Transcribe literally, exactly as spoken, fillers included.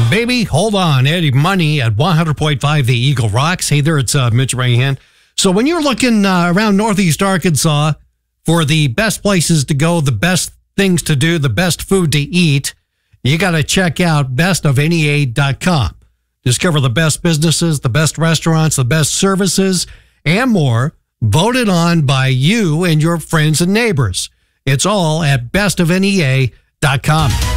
Baby, hold on. Eddie Money at one hundred point five The Eagle Rocks. Hey there, it's uh, Mitch Rahan. So when you're looking uh, around Northeast Arkansas for the best places to go, the best things to do, the best food to eat, you got to check out best of N E A dot com. Discover the best businesses, the best restaurants, the best services, and more, voted on by you and your friends and neighbors. It's all at best of N E A dot com.